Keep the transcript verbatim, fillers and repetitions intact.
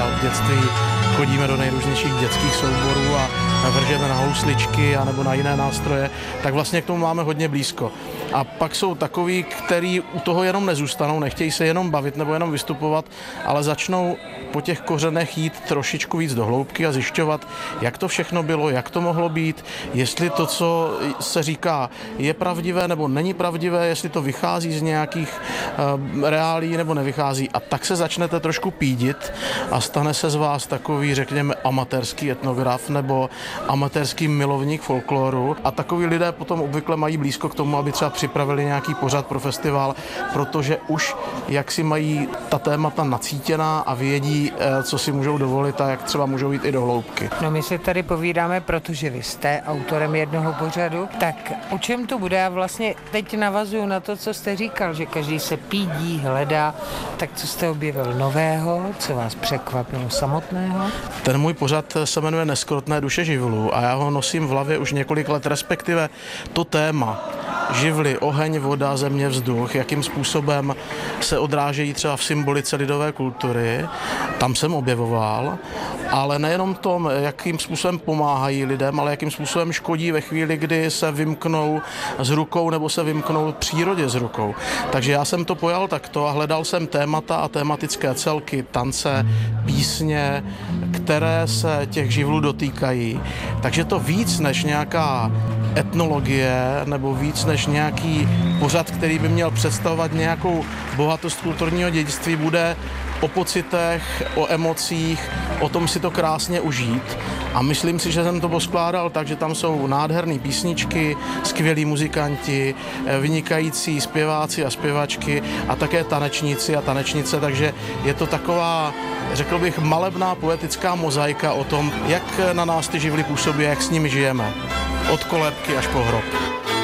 a v dětství chodíme do nejrůznějších dětských souborů a vržeme na housličky a nebo na jiné nástroje, tak vlastně k tomu máme hodně blízko. A pak jsou takoví, kteří u toho jenom nezůstanou, nechtějí se jenom bavit nebo jenom vystupovat, ale začnou po těch kořenech jít trošičku víc do hloubky a zjišťovat, jak to všechno bylo, jak to mohlo být, jestli to, co se říká, je pravdivé nebo není pravdivé, jestli to vychází z nějakých uh, reálí nebo nevychází. A tak se začnete trošku pídit a stane se z vás takový, řekněme, amatérský etnograf nebo amatérský milovník folkloru. A takový lidé potom obvykle mají blízko k tomu, aby třeba připravili nějaký pořad pro festival, protože už jak si mají ta témata nacítěná a vědí, co si můžou dovolit a jak třeba můžou jít i do hloubky. No my si tady povídáme, protože vy jste autorem jednoho pořadu, tak o čem to bude? Já vlastně teď navazuju na to, co jste říkal, že každý se pídí, hledá, tak co jste objevil nového, co vás překvapilo samotného? Ten můj pořad se jmenuje Neskrotné duše živlů a já ho nosím v hlavě už několik let, respektive to téma živly, oheň, voda, země, vzduch, jakým způsobem se odrážejí třeba v symbolice lidové kultury, tam jsem objevoval, ale nejenom tom, jakým způsobem pomáhají lidem, ale jakým způsobem škodí ve chvíli, kdy se vymknou z rukou nebo se vymknou přírodě z rukou. Takže já jsem to pojal takto a hledal jsem témata a tematické celky, tance, písně, které se těch živlů dotýkají. Takže to víc než nějaká etnologie nebo víc než nějaký pořad, který by měl představovat nějakou bohatost kulturního dědictví, bude o pocitech, o emocích, o tom si to krásně užít. A myslím si, že jsem to poskládal tak, že tam jsou nádherné písničky, skvělí muzikanti, vynikající zpěváci a zpěvačky a také tanečníci a tanečnice, takže je to taková, řekl bych, malebná poetická mozaika o tom, jak na nás ty živly působí, jak s nimi žijeme. Od kolébky až po hrob.